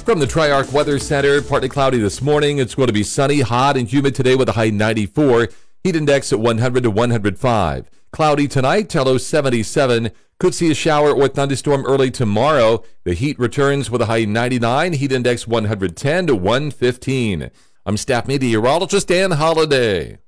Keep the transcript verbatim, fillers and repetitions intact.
From the Tri-Arc Weather Center, partly cloudy this morning. It's going to be sunny, hot, and humid today with a high ninety-four. Heat index at one hundred to one hundred five. Cloudy tonight, low seventy-seven. Could see a shower or thunderstorm early tomorrow. The heat returns with a high ninety-nine. Heat index one hundred ten to one fifteen. I'm staff meteorologist Dan Holliday.